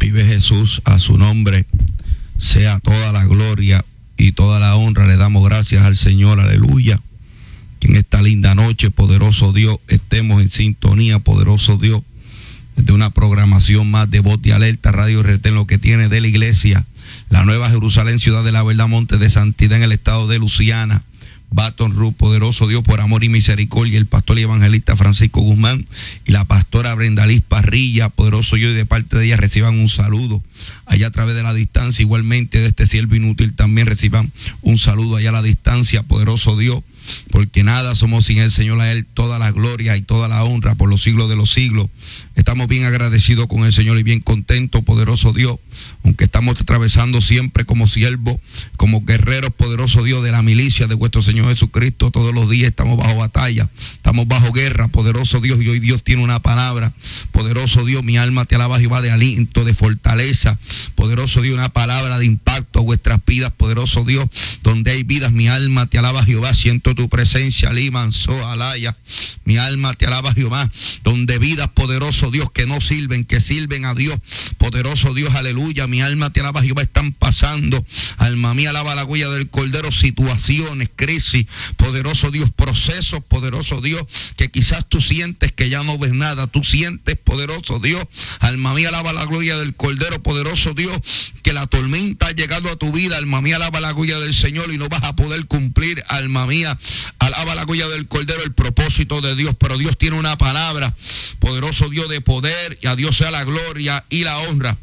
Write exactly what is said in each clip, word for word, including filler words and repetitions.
Vive Jesús, a su nombre sea toda la gloria y toda la honra. Le damos gracias al Señor, aleluya. Que en esta linda noche, poderoso Dios, estemos en sintonía, poderoso Dios, de una programación más de Voz de Alerta, Radio Retén, lo que tiene de la iglesia, la Nueva Jerusalén, Ciudad de la Verdad, Monte de Santidad, en el estado de Luisiana. Baton Rouge, poderoso Dios, por amor y misericordia, el pastor y evangelista Francisco Guzmán y la pastora Brenda Liz Parrilla, poderoso Dios, y de parte de ella reciban un saludo allá a través de la distancia. Igualmente de este siervo inútil también reciban un saludo allá a la distancia, poderoso Dios, porque nada somos sin el Señor, a Él toda la gloria y toda la honra por los siglos de los siglos. Estamos bien agradecidos con el Señor y bien contentos, poderoso Dios, aunque estamos atravesando siempre como siervos, como guerreros, poderoso Dios, de la milicia de vuestro Señor Jesucristo. Todos los días estamos bajo batalla, estamos bajo guerra, poderoso Dios, y hoy Dios tiene una palabra, poderoso Dios. Mi alma te alaba, Jehová, de aliento, de fortaleza, poderoso Dios, una palabra de impacto a vuestras vidas, poderoso Dios. Donde hay vidas, mi alma te alaba, Jehová, siento tu presencia, Liman, So, Alaya. Mi alma te alaba, Jehová. Donde vidas, poderoso Dios, que no sirven, que sirven a Dios, poderoso Dios, aleluya. Mi alma te alaba, Jehová, están pasando, alma mía, alaba la huella del Cordero, situaciones, crisis, poderoso Dios, procesos, poderoso Dios, que quizás tú sientes que ya no ves nada, tú sientes, poderoso Dios, alma mía, alaba la gloria del Cordero, poderoso Dios, que la tormenta ha llegado a tu vida, alma mía, alaba la gloria del Señor, y no vas a poder cumplir, alma mía, alaba la gloria del Cordero, el propósito de Dios. Pero Dios tiene una palabra, poderoso Dios, de poder, y a Dios sea la gloria y la honra,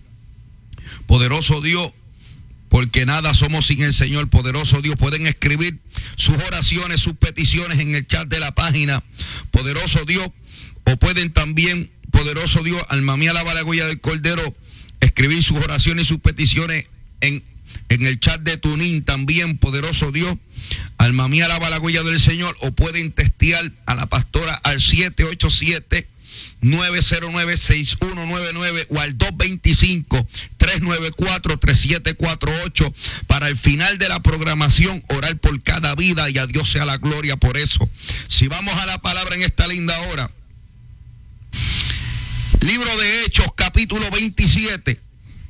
poderoso Dios, porque nada somos sin el Señor, poderoso Dios. Pueden escribir sus oraciones, sus peticiones en el chat de la página, poderoso Dios, o pueden también, poderoso Dios, alma mía, alaba la gloria del Cordero, escribir sus oraciones y sus peticiones en, en el chat de Tunin también, poderoso Dios, alma mía, alaba la gloria del Señor. O pueden testear a la pastora al siete ocho siete, nueve cero nueve, seis uno nueve nueve o al dos dos cinco, tres nueve cuatro, tres siete cuatro ocho para el final de la programación orar por cada vida, y a Dios sea la gloria por eso. Si vamos a la palabra en esta linda hora, libro de Hechos, capítulo veintisiete.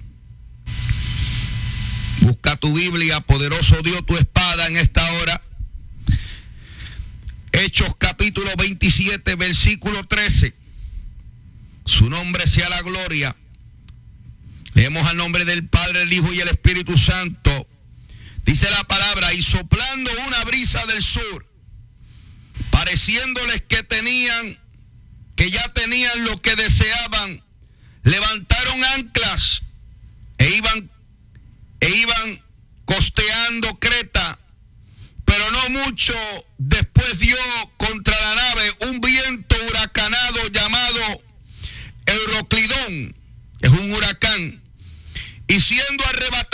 Busca tu Biblia, poderoso Dios, tu espada en esta hora. Hechos capítulo veintisiete, versículo trece. Su nombre sea la gloria. Leemos al nombre del Padre, el Hijo y el Espíritu Santo. Dice la palabra: y soplando una brisa del sur, pareciéndoles que tenían, que ya tenían lo que deseaban, levantaron anclas e iban, e iban costeando Creta. Pero no mucho después dio contra la nave un viento huracanado llamado Euroclidón, es un huracán, y siendo arrebatado